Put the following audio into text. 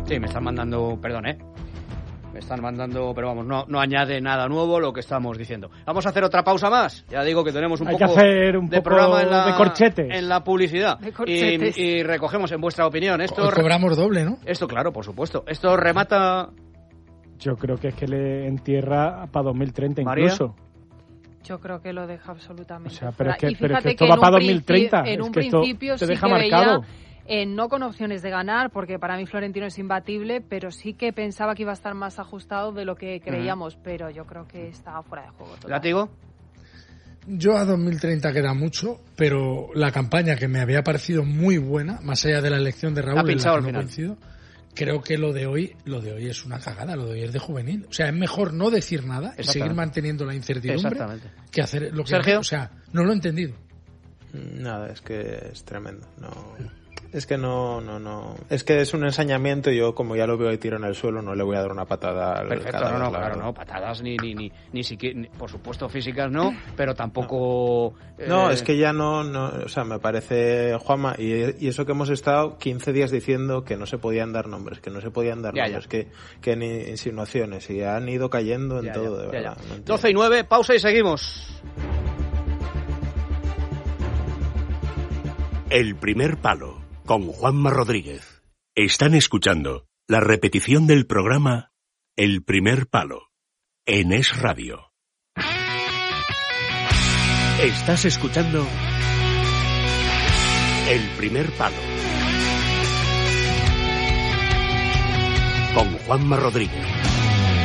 Sí, me están mandando, perdón, me están mandando, pero vamos, no añade nada nuevo lo que estamos diciendo. Vamos a hacer otra pausa más. Ya digo que tenemos un poco de programa de corchetes. En la publicidad. Y recogemos en vuestra opinión. Esto cobramos doble, ¿no? Esto, claro, por supuesto. Esto remata... Yo creo que es que le entierra para 2030 ¿María? Incluso. Yo creo que lo deja absolutamente. O sea, pero es que fíjate esto va para 2030. En un es que principio esto te sí deja que marcado. veía, no con opciones de ganar, porque para mí Florentino es imbatible, pero sí que pensaba que iba a estar más ajustado de lo que creíamos, pero yo creo que está fuera de juego. ¿Látigo? Yo a 2030 queda mucho, pero la campaña que me había parecido muy buena, más allá de la elección de Raúl, en la que no coincido, creo que lo de hoy es una cagada, lo de hoy es de juvenil. O sea, es mejor no decir nada y seguir manteniendo la incertidumbre que hacer lo que... Sergio. O sea, no lo he entendido. Nada, es que es tremendo. Es que no. Es que es un ensañamiento y yo, como ya lo veo y tiro en el suelo, no le voy a dar una patada al Perfecto, cadáver, claro, no, patadas ni siquiera, por supuesto físicas no, pero tampoco... No, es que ya no, o sea, me parece, Juanma, y eso que hemos estado 15 días diciendo que no se podían dar nombres, que ni insinuaciones, y han ido cayendo en todo, de verdad. No 12:09, pausa y seguimos. El primer palo, con Juanma Rodríguez. Están escuchando la repetición del programa El primer palo, en Es Radio. Estás escuchando El primer palo, con Juanma Rodríguez.